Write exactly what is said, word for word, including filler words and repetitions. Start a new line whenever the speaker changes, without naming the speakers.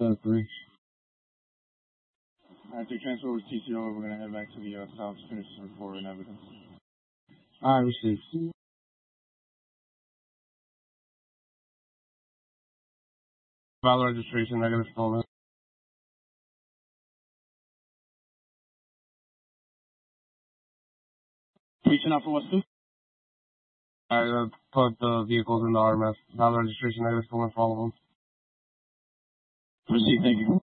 uh, three.
Alright, take transfer over to T C O. We're going to head back to the uh, south to finish this report and evidence.
Alright, received.
File registration, negative stolen. Reaching out for what, Stu? Alright, uh, put the vehicles in the R M S. File registration, negative stolen for all of them. Receive, thank you.